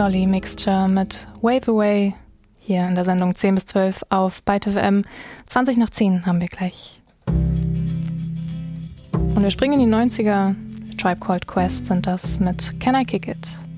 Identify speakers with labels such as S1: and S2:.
S1: Dolly Mixture mit Wave Away hier in der Sendung 10 bis 12 auf Byte FM. 20 nach 10 haben wir gleich. Und wir springen in die 90er. Tribe Called Quest sind das mit Can I Kick It?